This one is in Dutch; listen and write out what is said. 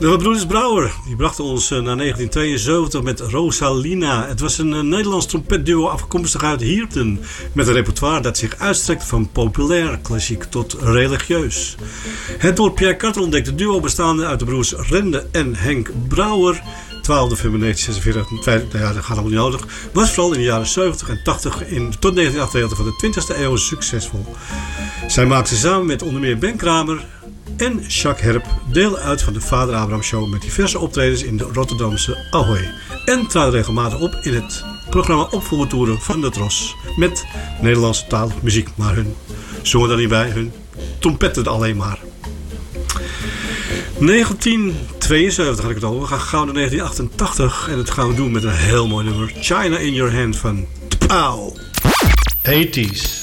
De broeders Brouwer die brachten ons naar 1972 met Rosalina. Het was een Nederlands trompetduo afkomstig uit Hierden, met een repertoire dat zich uitstrekt van populair klassiek tot religieus. Het door Pierre Carter ontdekte duo bestaande uit de broers Rende en Henk Brouwer, 12 november 1946, ja, dat gaat allemaal niet nodig, was vooral in de jaren 70 en 80 tot 1998 van de 20e eeuw succesvol. Zij maakten samen met onder meer Ben Kramer en Jacques Herp deel uit van de Vader Abraham Show met diverse optredens in de Rotterdamse Ahoy. En traden regelmatig op in het programma Opvoertoeren van de Tros met Nederlandse taalmuziek, maar hun zongen daar niet bij, hun trompetten alleen maar. 1972 had ik het al. We gaan gauw naar 1988 en dat gaan we doen met een heel mooi nummer. China in Your Hand van Pow. 80s.